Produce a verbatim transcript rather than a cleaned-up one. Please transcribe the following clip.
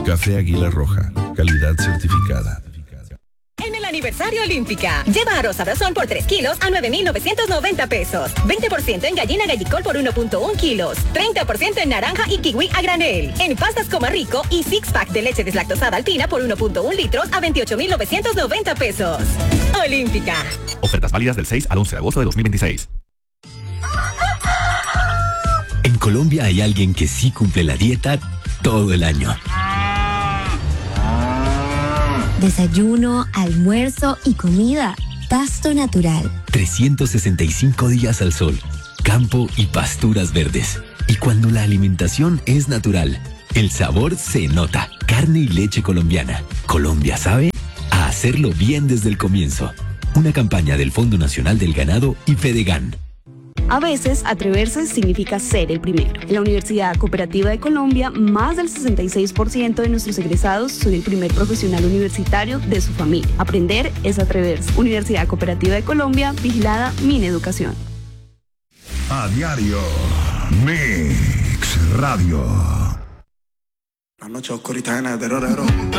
Café Águila Roja, calidad certificada. En el aniversario Olímpica, lleva arroz Abrazón por tres kilos a nueve mil novecientos noventa pesos. veinte por ciento en gallina gallicol por uno punto uno kilos. treinta por ciento en naranja y kiwi a granel. En pastas Coma Rico y six pack de leche deslactosada alpina por uno punto uno litros a veintiocho mil novecientos noventa pesos. Olímpica. Ofertas válidas del seis al once de agosto de dos mil veintiséis. En Colombia hay alguien que sí cumple la dieta todo el año. Desayuno, almuerzo y comida. Pasto natural. trescientos sesenta y cinco días al sol, campo y pasturas verdes. Y cuando la alimentación es natural, el sabor se nota. Carne y leche colombiana. Colombia sabe a hacerlo bien desde el comienzo. Una campaña del Fondo Nacional del Ganado y Fedegan. A veces, atreverse significa ser el primero. En la Universidad Cooperativa de Colombia, más del sesenta y seis por ciento de nuestros egresados son el primer profesional universitario de su familia. Aprender es atreverse. Universidad Cooperativa de Colombia, vigilada Mineducación. A diario, Mix Radio. La noche oscurita llena de terror.